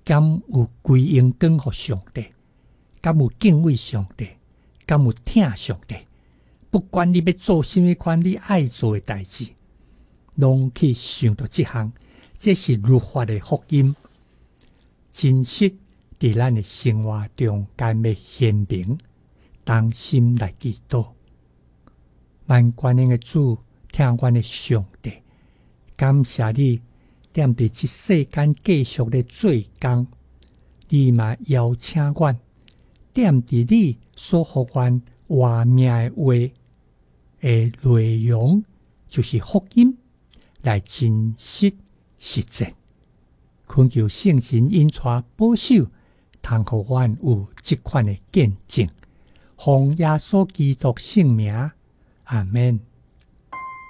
敢有归因光给上帝，敢有敬畏上帝，敢有听上帝。不管你要做什么款你爱做的代志，拢去想到这项，这是律法的福音，真实在咱的生活中间要显明，当心来祈祷。万权能的主，听阮的上帝，感谢你踮伫这世间继续的做工，你嘛邀请阮踮伫你所互阮话命的话的内容，就是福音，来真实实践。恳求圣神引带保守，通互阮有这款的见证。奉耶稣基督圣名，阿们。